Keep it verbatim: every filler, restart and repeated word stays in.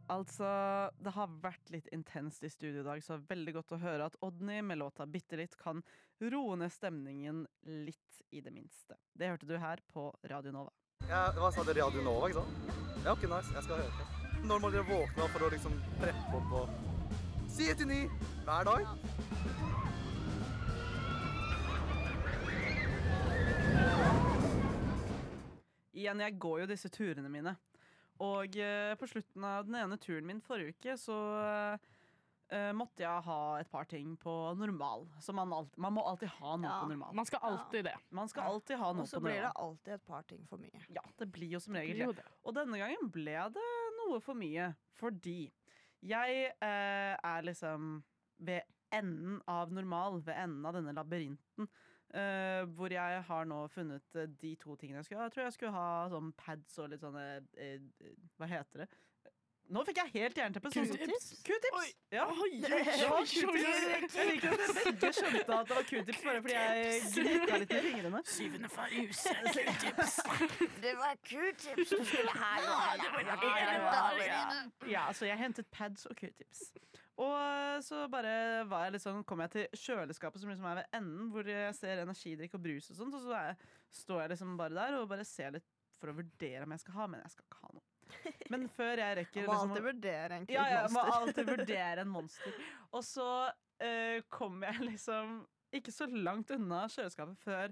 Altså, det har vært litt intenst i studio i dag, så veldig godt å høre at Odny med låta Bitte litt kan roe ned stemningen litt i det minste. Det hørte du her på Radio Nova. Ja, hva sa det Radio Nova, ikke sant? Ja, ok, nice, jeg skal høre det. Når må dere våkne for å liksom preppe opp og si etter ni hver dag? Igjen, jeg går jo disse turene mine. Og eh, på slutten av den ene turen min forrige uke, så eh, måtte jeg ha et par ting på normal. Så man, alt, man må alltid ha noe Ja. på normal. Man skal alltid det. Man skal alltid ha noe Og så på blir det normal. alltid et par ting for mye. Ja, det blir jo som regel Jo, det. det. Og denne gangen ble det noe for mye, fordi jeg eh, er liksom ved enden av normal, ved enden av denne labyrinten, eh, hvor jeg har nå funnet eh, de to tingene jeg skulle ha. Jeg tror jeg skulle ha sånn pads og litt sånne eh, eh, hva heter det? Nå fikk jeg helt jernteppe. sånn som- Q-tips? Q-tips! Ja. Oi, oi, Det var oi, oi, Q-tips. Jeg liker at begge skjønte at det var Q-tips bare fordi jeg gnukka litt med fingrene. Syvende far i huset, Q-tips. Det var Q-tips du skulle ha, Johanna. Ja, så jeg hentet pads og Q-tips. Og så bare var jeg litt sånn, kom jeg til kjøleskapet som liksom er ved enden, hvor jeg ser energidrikk og brus og sånt, og så er, står jeg liksom bare der og bare ser litt for å vurdere om jeg skal ha, men jeg skal ikke ha noe. Men før jeg rekker Man må liksom, alltid vurdere en ja, jeg må monster. alltid vurdere en monster. Og så uh, kom jeg liksom ikke så langt unna kjøleskapet før